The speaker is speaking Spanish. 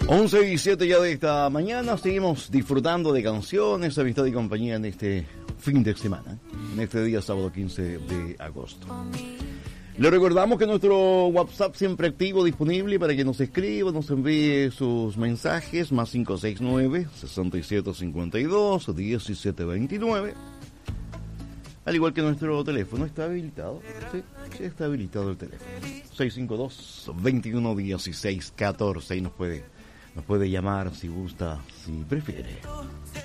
11:07 ya de esta mañana. Seguimos disfrutando de canciones, amistad y compañía en este fin de semana, en este día sábado 15 de agosto. Le recordamos que nuestro WhatsApp siempre activo, disponible para que nos escriba, nos envíe sus mensajes, más 569-6752-1729. Al igual que nuestro teléfono está habilitado. Sí, está habilitado el teléfono. 652-2116-14. Y nos puede llamar si gusta, si prefiere.